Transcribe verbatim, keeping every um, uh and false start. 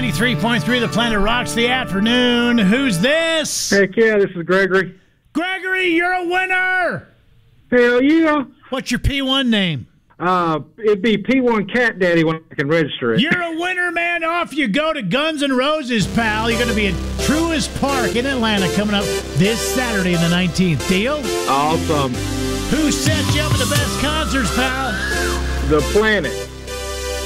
ninety-three point three The Planet Rocks the afternoon. Who's this? Heck yeah, this is Gregory. Gregory, you're a winner. Hell yeah. What's your P one name? Uh, it'd be P one Cat Daddy when I can register it. You're a winner, man. Off you go to Guns N' Roses, pal. You're going to be at Truist Park in Atlanta coming up this Saturday the nineteenth. Deal? Awesome. Who set you up with the best concerts, pal? The Planet.